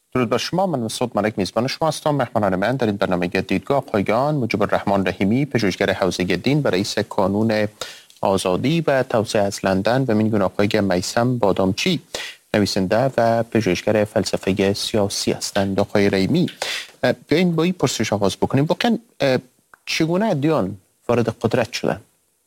درود بر شما. من مسعود ملک میزبان شما هستم. مهمانان من در این برنامه دیدگاه پایگان مجیب الرحمن رحیمی، پژوهشگر حوزه دین و رئیس کانون آزادی و توسعه از لندن، و میگن آقای میثم بادامچی، نویسنده و پژوهشگر فلسفه سیاسی هستند. آقای رحیمی، بیاین با این پرسش آغاز بکنیم. واقعا چگونه ادیان وارد قدرت شدن؟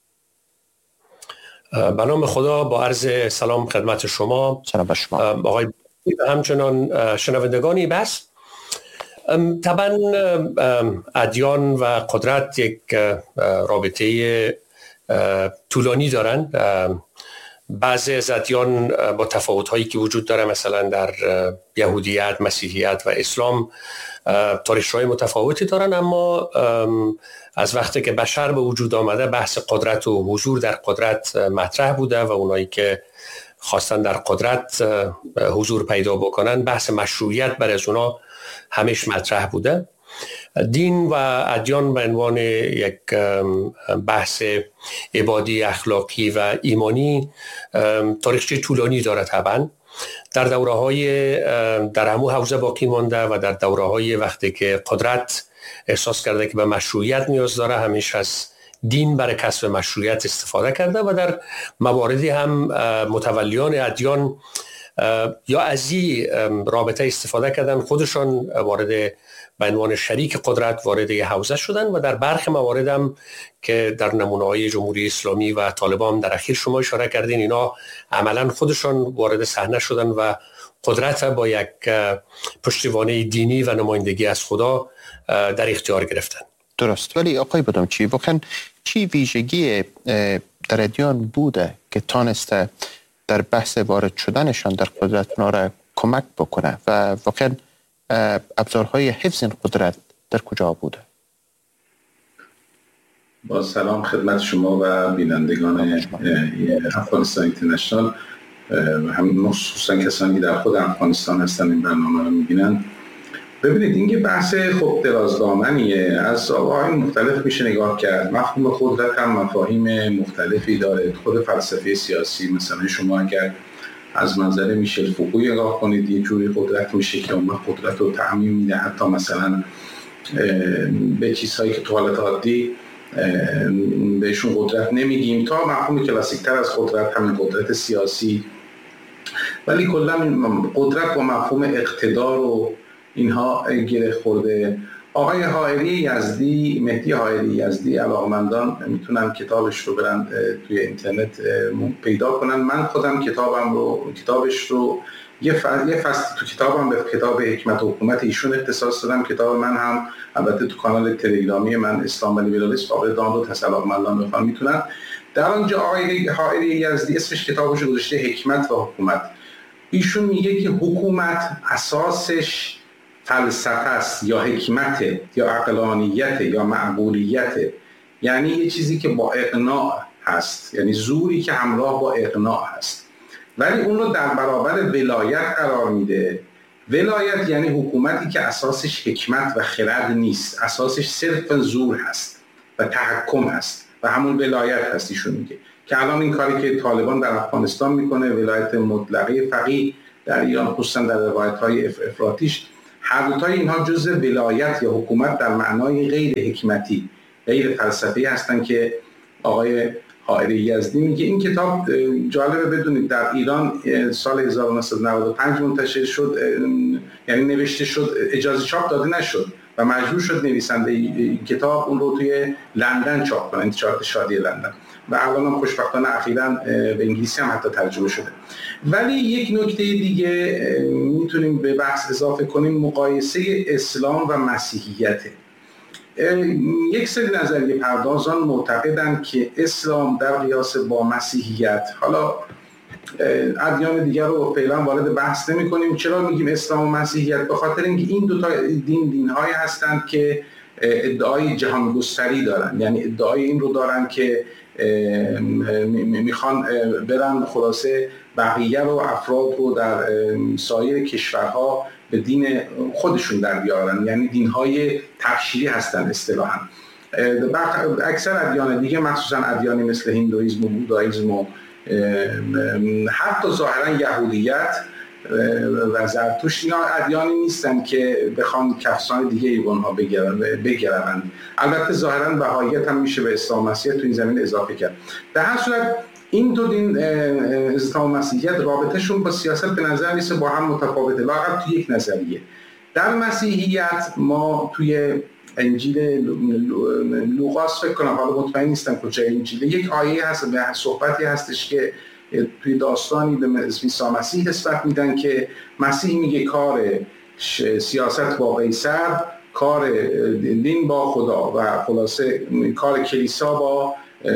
به نام خدا، با عرض سلام خدمت شما. سلام بر شما آقای همچنان شنوندگانی. بس طبعا ادیان و قدرت یک رابطه طولانی دارند. بعضی از ادیان با تفاوت‌هایی که وجود داره، مثلا در یهودیت، مسیحیت و اسلام، تاریخ‌های متفاوتی دارن، اما از وقتی که بشر به وجود آمده بحث قدرت و حضور در قدرت مطرح بوده و اونایی که خواستن در قدرت حضور پیدا بکنن، بحث مشروعیت برای از اونا همیشه مطرح بوده. دین و ادیان به عنوان یک بحث عبادی، اخلاقی و ایمانی تاریخچه طولانی داره. طبعا در دوره‌های در همو حوزه باقی مانده و در دوره‌های وقتی که قدرت احساس کرده که به مشروعیت نیاز داره، همیشه از دین برای کسب مشروعیت استفاده کرده و در مواردی هم متولیان ادیان یا از این رابطه استفاده کردن، خودشان وارد به عنوان شریک قدرت وارد یه حوزه شدن و در برخی موارد هم که در نمونه‌های جمهوری اسلامی و طالبان در اخیر شما اشاره کردین، اینا عملا خودشان وارد صحنه شدن و قدرت با یک پشتیبانی دینی و نمایندگی از خدا در اختیار گرفتن. درست. ولی آقای بادامچی، واقعا چی ویژگی در ادیان بوده که تانسته در بحث وارد شدنشان در قدرت اونا را کمک بکنه و واقعا ابزارهای حفظ این قدرت در کجا بوده؟ با سلام خدمت شما و بینندگان افغانستان اینترنشنال، هم مخصوصا کسانی که در خود افغانستان هستن این برنامه رو میبینن. ببینید، این که بحث خب درازدامنیه، از آقاهای مختلف میشه نگاه کرد. مفهوم قدرت هم مفاهیم مختلفی داره. خود فلسفه سیاسی، مثلا شما اگر از منظر میشل فوکو نگاه کنید، یه جوری قدرت میشه که اون قدرت رو تعمیم میده حتی مثلا به چیزهایی که تو حالت عادی بهشون قدرت نمیگیم، تا مفهوم کلاسیکتر از قدرت، همین قدرت سیاسی. ولی کلا قدرت با مفهوم اقتدار و اینها گره خورده. آقای حائری یزدی، مهدی حائری یزدی، علاقمندان میتونن کتابش رو برن توی اینترنت پیدا کنن. من خودم کتابش رو یه فصل تو کتابم به کتاب حکمت و حکومت ایشون اختصاص دادم. کتاب من هم البته تو کانال تلگرامی من اسلام و لیبرالیسم قابل دانلود هست، علاقمندان بخوان میتونن. در آنجا آقای حائری یزدی اسمش کتابش رو گذاشته حکمت و حکومت. ایشون میگه که حکومت اساسش فلسفه است یا حکمت یا عقلانیت یا معقولیت، یعنی یه چیزی که با اقناع هست، یعنی زوری که همراه با اقناع هست، ولی اون رو در برابر ولایت قرار میده. ولایت یعنی حکومتی که اساسش حکمت و خرد نیست، اساسش صرف زور هست و تحکم هست و همون ولایت هست. ایشون میگه که الان این کاری که طالبان در افغانستان میکنه، ولایت مطلقه فقیه در ایران، خصوصا در روایت‌های افراطیش، هر دوتای اینها جزء ولایت یا حکومت در معنای غیر حکمتی، غیر فلسفی هستن که آقای حائری یزدی میگه. این کتاب جالبه بدونید در ایران سال 1995 منتشر شد، یعنی نوشته شد، اجازه چاپ داده نشد و مجبور شد نویسنده این کتاب اون رو توی لندن چاپ کنه، انتشارات شادی لندن، و الان هم خوشبختانه اخیراً به انگلیسی هم حتی ترجمه شده. ولی یک نکته دیگه میتونیم به بحث اضافه کنیم، مقایسه اسلام و مسیحیت. یک سری نظریه پردازان معتقدند که اسلام در قیاس با مسیحیت، حالا ادیان دیگر رو فعلا وارد بحث نمی کنیم. چرا میگیم اسلام و مسیحیت؟ به خاطر اینکه این دو تا دین‌هایی هستند که ادعای جهانگستری دارن، یعنی ادعای این رو دارن که میخوان برن خلاصه بقیه رو، افراد رو در سایر کشورها به دین خودشون در بیارن، یعنی دین‌های تبشیری هستن اصطلاحاً. اکثر ادیان دیگه، مخصوصا ادیانی مثل هندوئیسم و بودائیسم و حتی ظاهرا یهودیت، و زرتشت اینا ادیانی نیستن که بخوان کفسان دیگه ایوانها بگرون. البته ظاهرا بهاییت هم میشه به اسلام مسیحیت تو این زمین اضافه کرد. در هر صورت این دو دین اسلام و مسیحیت رابطهشون با سیاست به نظر میسه با هم متفاوته، لااقل تو یک نظریه. در مسیحیت ما توی انجیل لوقاس فکر کنم، حالا مطمئن نیستم کجای انجیل، یک آیه هست، صحبتی هستش که توی داستانی به عیسی مسیح نسبت میدن که مسیح میگه کار سیاست با قیصر، کار دین با خدا و خلاصه کار کلیسا با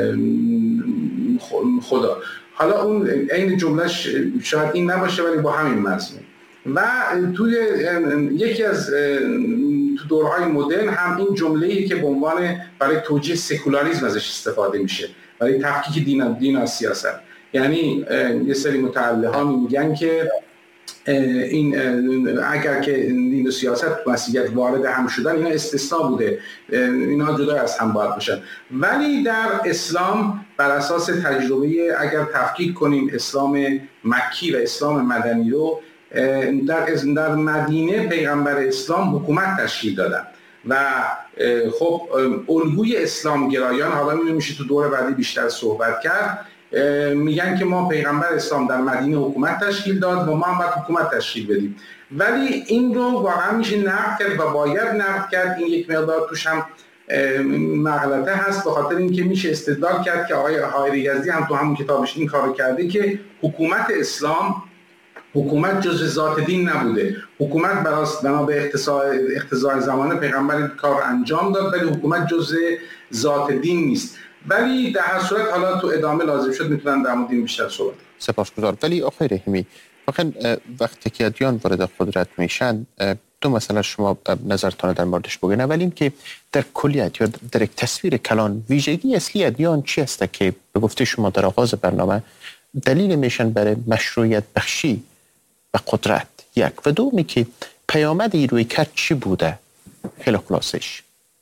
خدا. حالا اون عین جملهش شاید این نباشه ولی با همین مضمون. و توی یکی از تو دورهای مدرن هم این جمله‌ای که به عنوان برای توجیه سکولاریسم ازش استفاده میشه، برای تفکیک دین از سیاست. یعنی یه سری متعلق‌ها میگن که این اگر که دین و سیاست مسیحیت وارد هم شدن اینا استثناء بوده، اینا جدا از هم باید باشن. ولی در اسلام بر اساس تجربه اگر تفکیک کنیم اسلام مکی و اسلام مدنی رو، در مدینه پیغمبر اسلام حکومت تشکیل دادن و خب الگوی اسلام گرایان، حالا میشه تو دور بعدی بیشتر صحبت کرد، میگن که ما پیغمبر اسلام در مدینه حکومت تشکیل داد و ما هم باید حکومت تشکیل بدیم. ولی این رو واقعا میشه نقد کرد و باید نقد کرد. این یک مقدار توش هم مغلطه هست، به خاطر اینکه میشه استدلال کرد که آقای حائری یزدی هم تو همون کتابش این کارو کرده که حکومت اسلام حکومت جزء ذات دین نبوده. حکومت بنا به اقتضای زمانه پیغمبر کار انجام داد، ولی حکومت جزء ذات دین نیست. ولی در هر صورت حالا تو ادامه لازم شد میتونن در مورد این بیشتر صحبت کنم. سپاسگزار. ولی آقای رحیمی، وقتی که ادیان وارد قدرت میشن، دو مسئله شما نظرتان در موردش بگین. اول این که در کلیت یا در یک تصویر کلان ویژگی اصلی ادیان چی است که به گفته شما در آغاز برنامه دلیل میشن برای مشروعیت بخشی و قدرت؟ یک. و دومی که پیامد روی کرد چی بوده؟ خیلی خلاصش.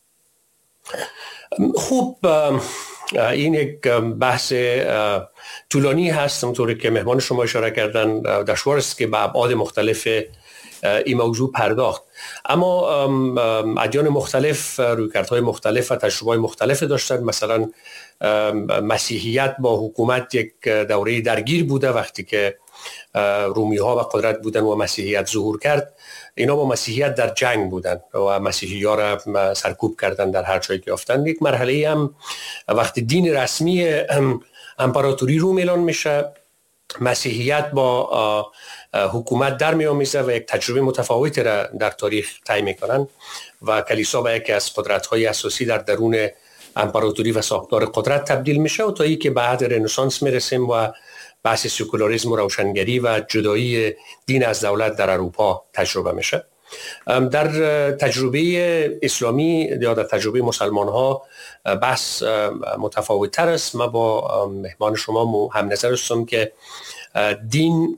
خوب، این یک بحث طولانی هست، همونطوری که مهمان شما اشاره کردن. دشوار است که به ابعاد مختلف این موضوع پرداخت، اما ادیان مختلف رویکردهای مختلف و تجربه‌های مختلف داشتن. مثلا مسیحیت با حکومت یک دوره درگیر بوده، وقتی که رومی‌ها و قدرت بودن و مسیحیت ظهور کرد، اینا با مسیحیت در جنگ بودن و مسیحی‌ها را سرکوب کردن در هر جایی که یافتن. یک مرحله هم وقتی دین رسمی امپراتوری روم اعلان میشه، مسیحیت با حکومت در میامیزه و یک تجربه متفاوتی را در تاریخ طی میکنن و کلیسا به یکی از قدرت‌های اساسی در درون امپراتوری و ساختار قدرت تبدیل میشه، و تا اینکه بعد رنسانس میرسیم و بحث سکولاریسم و روشنگری و جدایی دین از دولت در اروپا تجربه میشه. در تجربه اسلامی یا در تجربه مسلمان ها بحث متفاوت تر است. ما با مهمان شما هم نظر هستم که دین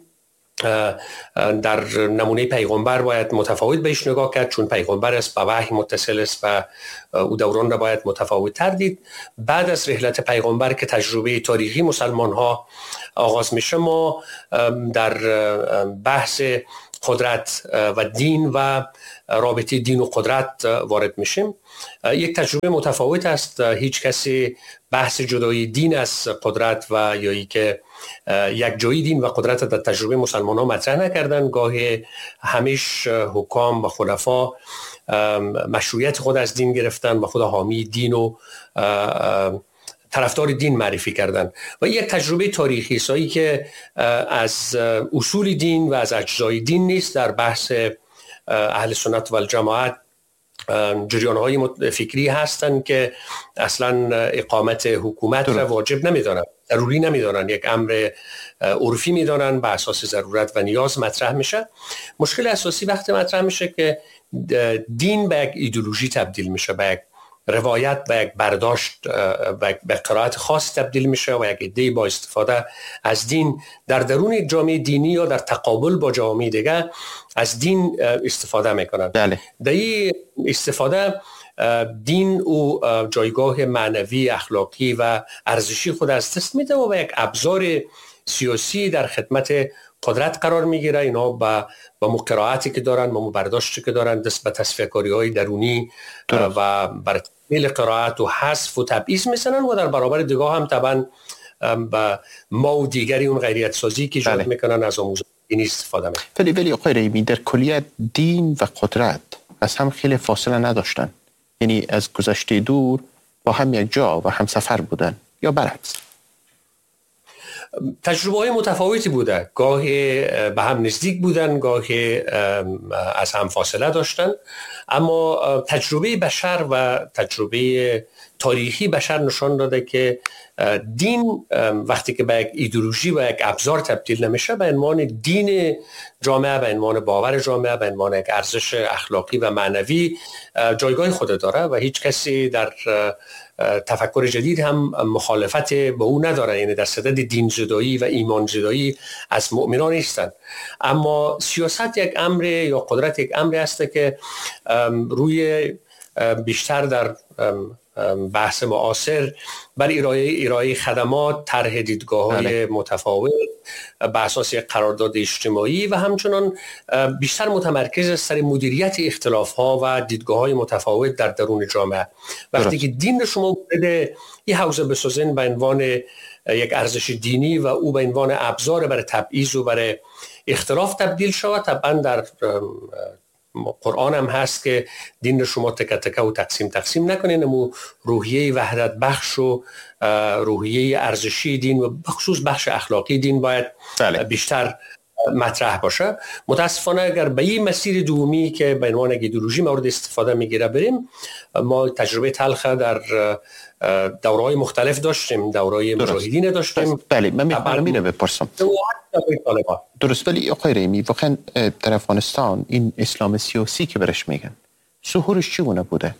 در نمونه پیغمبر باید متفاوت بهش نگاه کرد، چون پیغمبر است، با وحی متصل است و او دوران را باید متفاوت تر دید. بعد از رحلت پیغمبر که تجربه تاریخی مسلمان ها آغاز میشه، ما در بحث قدرت و دین و رابطه دین و قدرت وارد میشیم. یک تجربه متفاوت است. هیچ کسی بحث جدایی دین از قدرت و یا ای که یک جایی دین و قدرت در تجربه مسلمان ها مطرح نکردن. گاهی همیش حکام و خلفا مشروعیت خود از دین گرفتن و خود حامی دین و طرفدار دین معرفی کردن و یک تجربه تاریخی سایی که از اصول دین و از اجزای دین نیست. در بحث اهل سنت و الجماعت جریان‌های فکری هستند که اصلا اقامت حکومت را واجب نمی‌دانند، ضروری نمی‌دانند، یک امر عرفی می‌دانند، به اساس ضرورت و نیاز مطرح میشه. مشکل اساسی وقتی مطرح میشه که دین به یک ایدئولوژی تبدیل میشه، به یک روایت، به یک برداشت و به قرائت خاص تبدیل میشه و یک ایده با استفاده از دین در درون یک جامعه دینی یا در تقابل با جامعه دیگه از دین استفاده میکنن. بله. در این استفاده دین او جایگاه معنوی، اخلاقی و ارزشی خود از دست میده و یک ابزار سیاسی در خدمت قدرت قرار میگیره. اینا با مقرراتی که دارن، با برداشتی که دارن، دست به تصفیه‌کاری‌های درونی و بر تکمیل قرائت و حذف و تبعیض میزنن و در برابر دیگه هم طبعا با ما و دیگری اون غیریت سازی که ایجاد میکنن از آموزش دینی استفاده میکنن. ولی آقای رحیمی در کلیت دین و قدرت از هم خیلی فاصله نداشتن، یعنی از گذشته دور با هم یک جا و هم سفر بودن یا برعکس؟ تجربه های متفاوتی بوده، گاهی به هم نزدیک بودن، گاهی از هم فاصله داشتن، اما تجربه بشر و تجربه تاریخی بشر نشان داده که دین وقتی که به یک ایدئولوژی و یک ابزار تبدیل نمیشه، به عنوان دین جامعه، به عنوان باور جامعه، به عنوان یک ارزش اخلاقی و معنوی جایگاه خود داره و هیچ کسی در تفکر جدید هم مخالفت با او نداره، یعنی در صدد دین زدایی و ایمان زدایی از مؤمنان نیستند. اما سیاست یک امر یا قدرت یک امر است که روی بیشتر در بحث معاصر بر ارائه خدمات، طرح دیدگاه‌های متفاوت بر اساس یک قرارداد اجتماعی و همچنان بیشتر متمرکز است سر مدیریت اختلاف‌ها و دیدگاه‌های متفاوت در درون جامعه. وقتی که دین رو شما وارد این حوزه بسازین به عنوان یک ارزش دینی و او به عنوان ابزار برای تبعیض و برای اختلاف تبدیل شود، طبعا در قرآن هم هست که دین رو شما تکه تکه و تقسیم نکنین، اما روحیه وحدت بخش و روحیه ارزشی دین و بخصوص بخش اخلاقی دین باید بیشتر مطرح باشه. متاسفانه اگر به این مسیر دومی که به عنوان ایدئولوژی مورد استفاده میگیره بریم، ما تجربه تلخ در دوره‌های مختلف داشتیم، دوره‌های مجاهدین داشتیم. بله، من میخوام اینو بپرسم. درست، ولی آقای رحیمی واقعا در افغانستان این اسلام سیاسی که برش میگن ظهورش چگونه بوده؟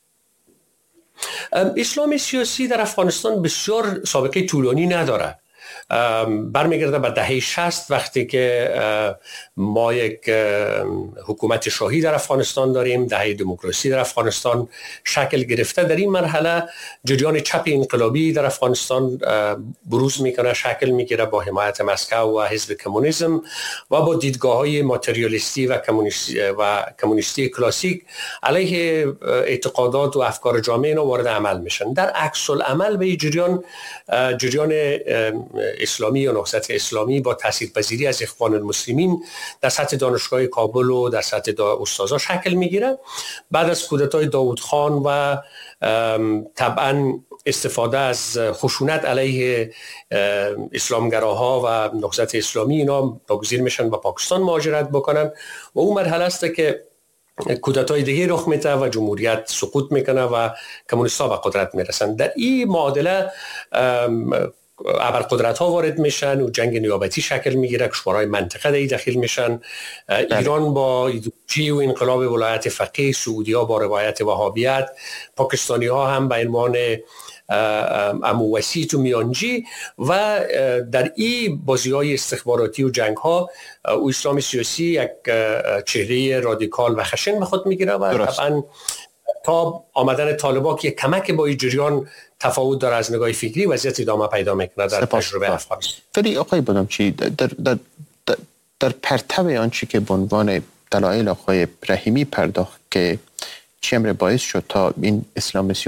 اسلام سیاسی در افغانستان بسیار سابقه طولانی نداره. برمیگرده به دهه 60 وقتی که ما یک حکومت شاهی در افغانستان داریم، دهه دموکراسی در افغانستان شکل گرفته. در این مرحله جریان چپ انقلابی در افغانستان بروز میکنه، شکل میگیره با حمایت مسکو و حزب کمونیسم و با دیدگاه‌های ماتریالیستی و کمونیستی کلاسیک علیه اعتقادات و افکار جامعه اینا وارد عمل میشن. در عکس العمل به این جریان اسلامی یا نهضت اسلامی با تاثیرپذیری از اخوان المسلمین در سطح دانشگاه کابل و در سطح استادا شکل میگیره. بعد از کودتای داوود خان و طبعا استفاده از خشونت علیه اسلامگراها و نهضت اسلامی، اینا ناگزیر میشن به پاکستان مهاجرت بکنن و اون مرحله است که کودتای دیگه رخ میده و جمهوریت سقوط میکنه و کمونیست‌ها به قدرت میرسن. در این معادله ابرقدرت ها وارد میشن و جنگ نیابتی شکل میگیره، کشورهای منطقه در داخل میشن. ایران با ایدئولوژی و انقلاب ولایت فقیه، سعودی ها با روایت وهابیت، پاکستانی ها هم به عنوان امو وسیط و میانجی و در این بازی های استخباراتی و جنگ ها و اسلام سیاسی یک چهره رادیکال و خشن به خود میگیره و طبعا تا آمدن طالبان که کمک با این جریان تفاوت داره از نگاه فکری، وضعیت ادامه پیدا میکنه در تجربه افغانستان. ولی آقای بادامچی در پرتو آنچه که به عنوان دلایل آقای رحیمی پرداخت که چه امر باعث شد تا این اسلام